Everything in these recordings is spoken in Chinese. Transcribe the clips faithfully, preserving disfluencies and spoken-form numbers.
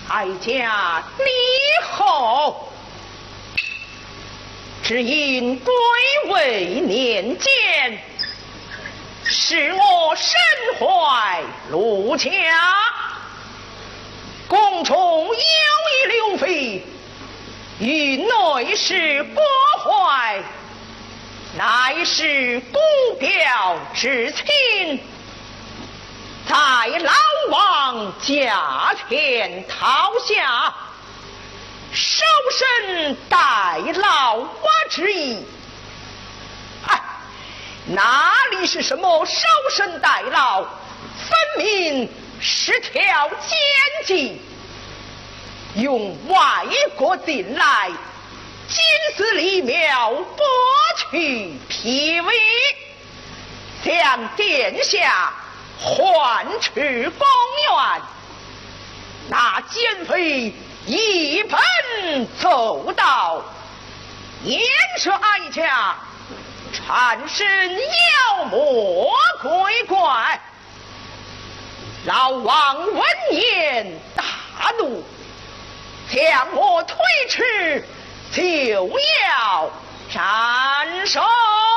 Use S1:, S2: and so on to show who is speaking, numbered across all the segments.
S1: 哀家李后，只因归位年间，使我身怀儒家，宫中有一刘妃，与内侍不怀，乃是姑表之亲。在老王驾前逃下，收身代劳我之意。哎，哪里是什么收身代劳，分明是条奸计，用外国进来，金丝李苗博取脾胃，向殿下换取公园，那奸妃一本走道，言说哀家缠身妖魔鬼怪。老王闻言大怒，将我推迟，就要斩首。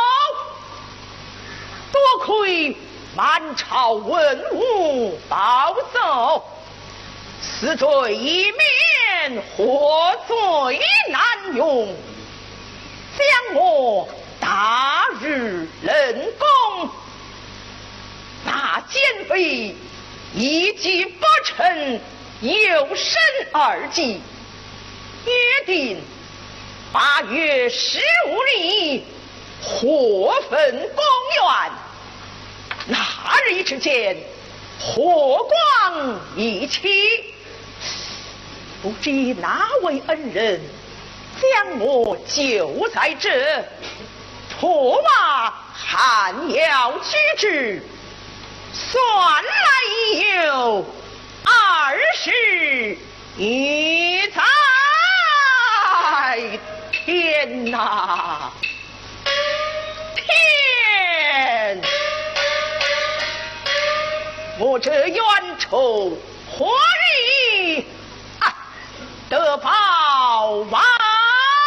S1: 多亏满朝文武保奏，此罪一免，获罪难容，将我大日冷宫。那奸妃一计不成，有生二计，约定八月十五日火焚公园。那日之间，火光一起，不知哪位恩人将我救在这，破马汉要举之，算来已有二十余载。天哪，天！我这冤仇何日啊得报完？